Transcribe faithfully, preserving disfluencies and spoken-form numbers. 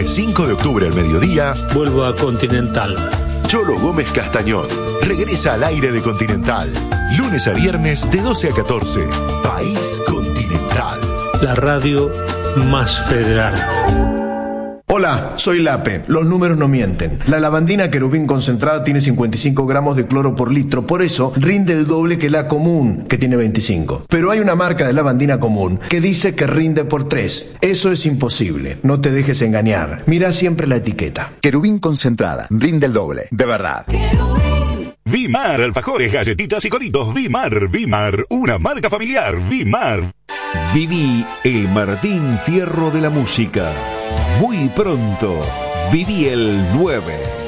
lunes cinco de octubre al mediodía, vuelvo a Continental. Cholo Gómez Castañón regresa al aire de Continental. Lunes a viernes de doce a catorce. País Continental. La radio más federal. Hola, soy Lape. Los números no mienten. La lavandina Querubín concentrada tiene cincuenta y cinco gramos de cloro por litro, por eso rinde el doble que la común, que tiene veinticinco. Pero hay una marca de lavandina común que dice que rinde por tres. Eso es imposible. No te dejes engañar. Mira siempre la etiqueta. Querubín concentrada, rinde el doble, de verdad. Vimar, alfajores, galletitas y coritos. Vimar, Vimar, una marca familiar. Vimar. Viví el Martín Fierro de la música. Muy pronto, viví el nueve.